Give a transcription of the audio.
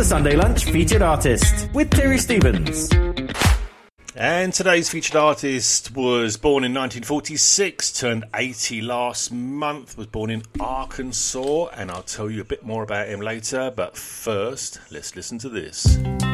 Sunday Lunch Featured Artist with Terry Stevens. And today's featured artist was born in 1946, turned 80 last month, was born in Arkansas, and I'll tell you a bit more about him later, but first, let's listen to this.